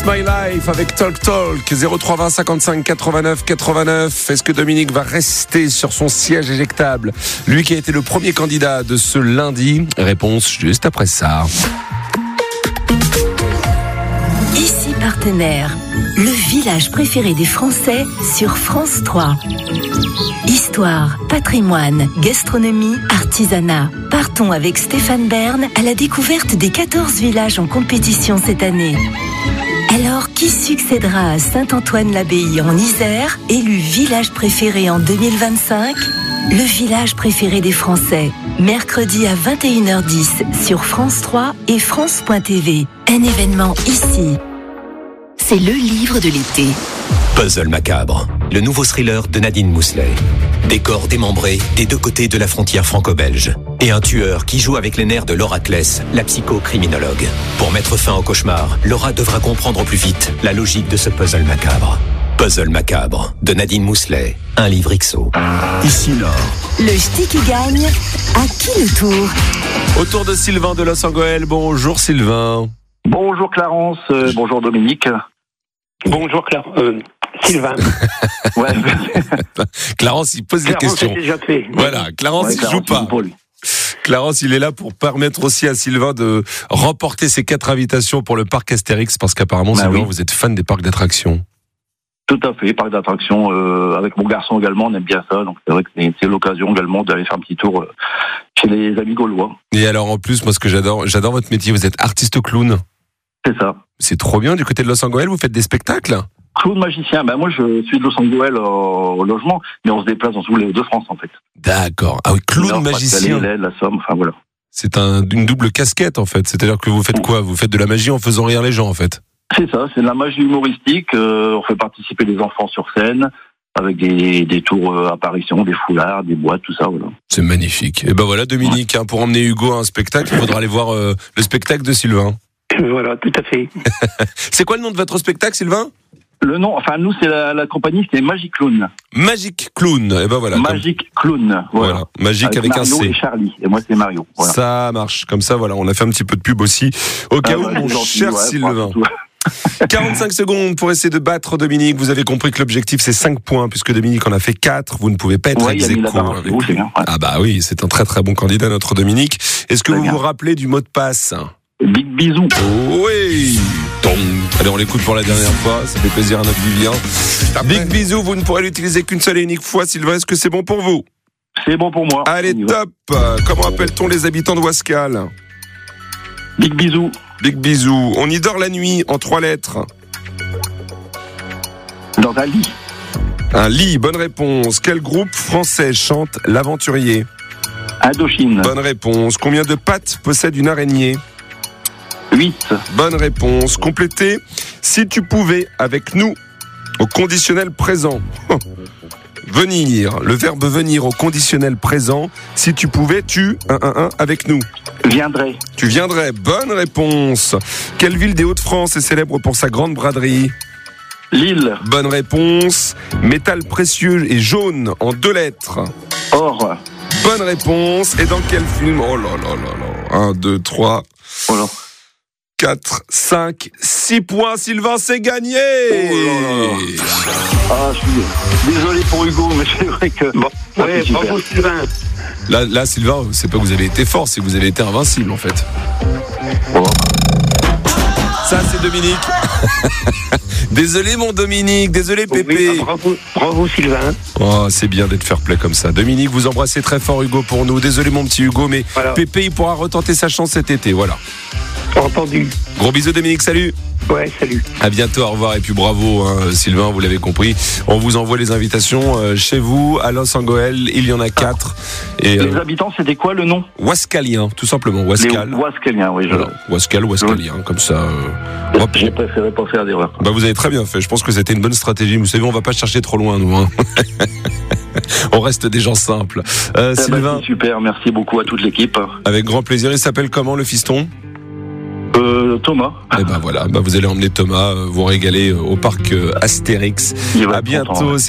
It's My Life avec Talk Talk 0320 55 89 89. Est-ce que Dominique va rester sur son siège éjectable, lui qui a été le premier candidat de ce lundi? Réponse juste après ça. Ici Partenaire, le village préféré des Français sur France 3. Histoire, patrimoine, gastronomie, artisanat. Partons avec Stéphane Bern à la découverte des 14 villages en compétition cette année. Alors, qui succédera à Saint-Antoine-l'Abbaye en Isère, élu village préféré en 2025? Le village préféré des Français. Mercredi à 21h10 sur France 3 et France.tv. Un événement ici. C'est le livre de l'été. Puzzle macabre, le nouveau thriller de Nadine Mousselet. Des corps démembrés des deux côtés de la frontière franco-belge. Et un tueur qui joue avec les nerfs de Laura Kless, la psychocriminologue. Pour mettre fin au cauchemar, Laura devra comprendre au plus vite la logique de ce puzzle macabre. Puzzle macabre, de Nadine Mousselet, un livre XO. Ici Nord. Le ch'ti qui gagne, à qui le tour? Autour de Sylvain de Los Angeles. Bonjour Sylvain. Bonjour Clarence, bonjour Dominique. Bonjour Sylvain. Ouais. Clarence, il pose des questions. C'est déjà fait. Voilà, Clarence, il joue pas. Clarence, il est là pour permettre aussi à Sylvain de remporter ses 4 invitations pour le parc Astérix, parce qu'apparemment, Sylvain, oui. vous êtes fan des parcs d'attractions. Tout à fait, parc d'attractions. Avec mon garçon également, on aime bien ça. Donc c'est vrai que c'est l'occasion également d'aller faire un petit tour chez les amis gaulois. Et alors en plus, moi ce que j'adore votre métier, vous êtes artiste clown. C'est ça. C'est trop bien, du côté de Los Angeles, vous faites des spectacles? Clown magicien, moi je suis de Los Angeles au logement, mais on se déplace dans tous les de France en fait. D'accord. Ah oui, clown magicien. La Somme, enfin voilà. C'est une double casquette en fait. C'est-à-dire que vous faites quoi? Vous faites de la magie en faisant rire les gens en fait. C'est ça, c'est de la magie humoristique. On fait participer les enfants sur scène avec des tours apparitions, des foulards, des boîtes, tout ça. Voilà. C'est magnifique. Et ben voilà, Dominique, pour emmener Hugo à un spectacle, il faudra aller voir le spectacle de Sylvain. Voilà, tout à fait. C'est quoi le nom de votre spectacle, Sylvain? Le nom, nous, c'est la compagnie, c'est Magic Clown. Magic Clown, et ben voilà. Magic Clown, voilà. Magic avec un C. Mario et Charlie, et moi c'est Mario. Voilà. Ça marche, comme ça, voilà, on a fait un petit peu de pub aussi, au cas où, mon cher Sylvain. 45 secondes pour essayer de battre Dominique. Vous avez compris que l'objectif c'est 5 points, puisque Dominique en a fait 4. Vous ne pouvez pas être ex-aequo avec lui. Ah bah oui, c'est un très très bon candidat, notre Dominique. Est-ce que vous vous rappelez du mot de passe? Big bisou. Oui. Allez, on l'écoute pour la dernière fois. Ça fait plaisir à notre Vivien. Big bisou, vous ne pourrez l'utiliser qu'une seule et unique fois. Sylvain, est-ce que c'est bon pour vous? C'est bon pour moi. Allez, top. Comment appelle-t-on les habitants de Wascal? Big bisou. Big bisou. On y dort la nuit en 3 lettres. Dans un lit. Un lit, bonne réponse. Quel groupe français chante L'Aventurier? Indochine. Bonne réponse. Combien de pattes possède une araignée? 8. Bonne réponse. Complétez. Si tu pouvais avec nous au conditionnel présent. Venir. Le verbe venir au conditionnel présent. Si tu pouvais, tu avec nous. Viendrais. Tu viendrais. Bonne réponse. Quelle ville des Hauts-de-France est célèbre pour sa grande braderie? Lille. Bonne réponse. Métal précieux et jaune en 2 lettres. Or. Bonne réponse. Et dans quel film? Oh là là là là. 1, 2, 3. Voilà. 4, 5, 6 points. Sylvain, c'est gagné. Je suis désolé pour Hugo, mais c'est vrai que... Bon, ouais, bravo Sylvain. Là, Sylvain, c'est pas que vous avez été fort, c'est que vous avez été invincible en fait. Bon. Ça, c'est Dominique. Désolé mon Dominique, désolé Pépé. Oui, bravo Sylvain. Oh, c'est bien d'être fair play comme ça. Dominique, vous embrassez très fort Hugo pour nous. Désolé mon petit Hugo, mais voilà. Pépé, il pourra retenter sa chance cet été, voilà. Entendu. Gros bisous Dominique, salut. Ouais, salut. À bientôt, au revoir. Et puis bravo Sylvain, vous l'avez compris. On vous envoie les invitations chez vous, à Los Angeles. Il y en a 4. Et, les habitants, c'était quoi le nom? Wascaliens, tout simplement. Wascal. Les Wascaliens, oui. Voilà. Wascalien, comme ça. J'ai préféré pas faire d'erreur. Vous avez très bien fait. Je pense que c'était une bonne stratégie. Vous savez, on va pas chercher trop loin, nous. On reste des gens simples. Sylvain. Super, merci beaucoup à toute l'équipe. Avec grand plaisir. Il s'appelle comment le fiston? Thomas. Et voilà, vous allez emmener Thomas vous régaler au parc Astérix. À bientôt.